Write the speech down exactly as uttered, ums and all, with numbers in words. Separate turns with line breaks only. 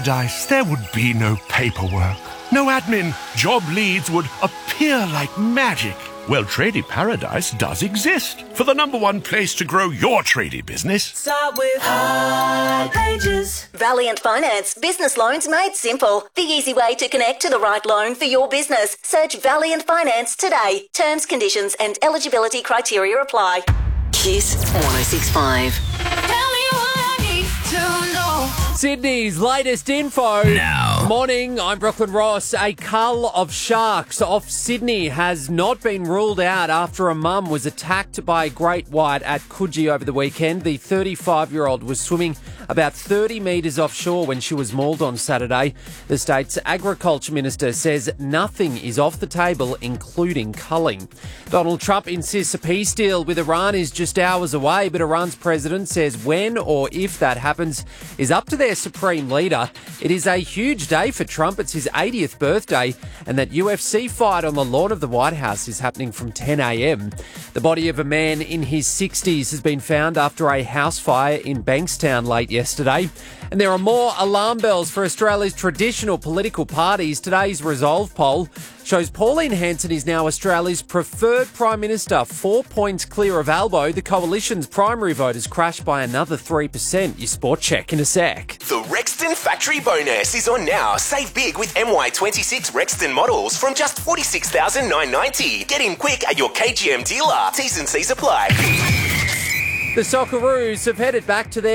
Dice, there would be no paperwork, no admin. Job leads would appear like magic. Well, Tradie Paradise does exist for the number one place to grow your tradie business.
Start with High Pages.
Valiant Finance. Business loans made simple. The easy way to connect to the right loan for your business. Search Valiant Finance today. Terms, conditions and eligibility criteria apply.
Kiss one oh six point five.
Tell me what I need to know.
Sydney's latest info.
Now.
Morning, I'm Brooklyn Ross. A cull of sharks off Sydney has not been ruled out after a mum was attacked by a great white at Coogee over the weekend. The thirty-five-year-old was swimming about thirty metres offshore when she was mauled on Saturday. The state's agriculture minister says nothing is off the table, including culling. Donald Trump insists a peace deal with Iran is just hours away, but Iran's president says when or if that happens is up to their supreme leader. It is a huge day for Trump. It's his eightieth birthday, and that U F C fight on the lawn of the White House is happening from ten a.m. The body of a man in his sixties has been found after a house fire in Bankstown late yesterday. And there are more alarm bells for Australia's traditional political parties. Today's Resolve poll shows Pauline Hanson is now Australia's preferred Prime Minister, four points clear of Albo. The coalition's primary vote has crashed by another three percent. Your sport check in a sec.
The Rexton Factory Bonus is on now. Save big with M Y twenty-six Rexton models from just forty-six thousand nine hundred ninety dollars. Get in quick at your K G M dealer. T's and C's apply.
The Socceroos have headed back to their